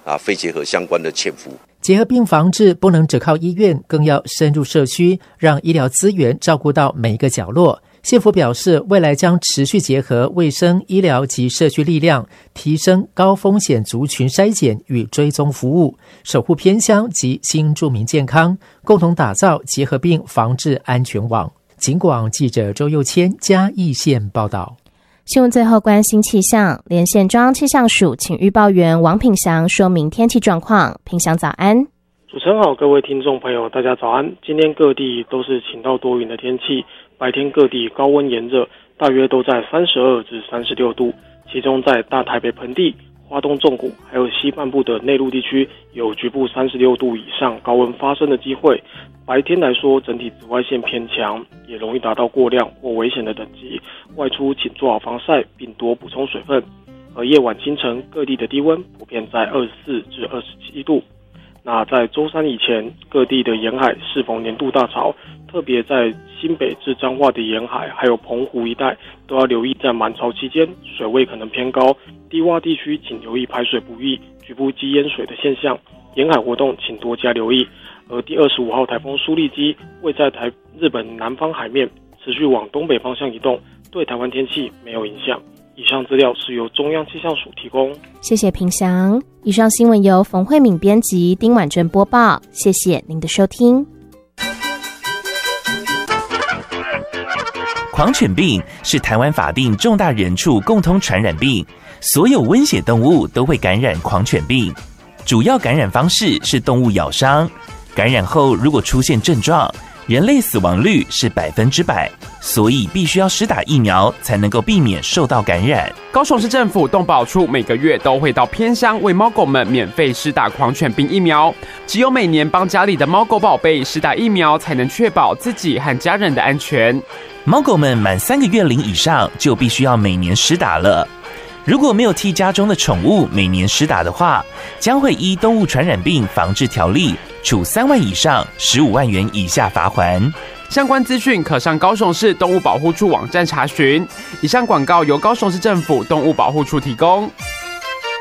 非结核相关的潜伏。 结核病防治不能只靠医院，更要深入社区，让医疗资源照顾到每一个角落。县府表示，未来将持续结合卫生、医疗及社区力量，提升高风险族群筛检与追踪服务，守护偏乡及新住民健康，共同打造结核病防治安全网。警广记者周佑谦嘉义县报道。 新闻最后关心气象，连线中央气象署请预报员王品祥说明天气状况。品祥早安。 主持人好，各位听众朋友大家早安。今天各地都是晴到多云的天气，白天各地高温炎热，大约都在32至36度，其中在大台北盆地、花东纵谷还有西半部的内陆地区有局部36度以上高温发生的机会。白天来说，整体紫外线偏强，也容易达到过量或危险的等级，外出请做好防晒并多补充水分。而夜晚清晨各地的低温普遍在24至27度。那在周三以前，各地的沿海适逢年度大潮，特别在新北至彰化的沿海还有澎湖一带都要留意，在满潮期间水位可能偏高，低洼地区请留意排水不易、局部积淹水的现象，沿海活动请多加留意。而第25号台风苏力基位在日本南方海面，持续往东北方向移动，对台湾天气没有影响。以上资料是由中央气象署提供。 谢谢品祥。以上新闻由冯慧敏编辑，丁婉珍播报。谢谢您的收听。 狂犬病是台湾法定重大人畜共通传染病，所有温血动物都会感染狂犬病。主要感染方式是动物咬伤，感染后如果出现症状，人类死亡率是100%，所以必须要施打疫苗才能够避免受到感染。 高雄市政府动保处每个月都会到偏乡为猫狗们免费施打狂犬病疫苗，只有每年帮家里的猫狗宝贝施打疫苗，才能确保自己和家人的安全。 猫狗们满3个月龄以上就必须要每年施打了。如果没有替家中的宠物每年施打的话，将会依动物传染病防治条例处3万以上15万元以下罚锾。 相关资讯可上高雄市动物保护处网站查询。以上广告由高雄市政府动物保护处提供。